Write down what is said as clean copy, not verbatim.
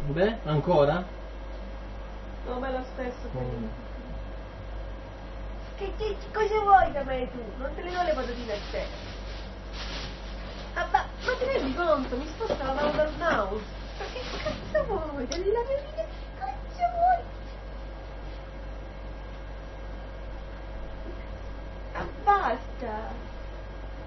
Beh, ancora? No, ma lo stesso. Che cosa vuoi da me tu? Non te le do le patatine a te. Ah, ma ti rendi conto? Mi sposta la mano dal mouse. Ma che cazzo vuoi? Della mia vita, che cazzo vuoi? Ah, basta.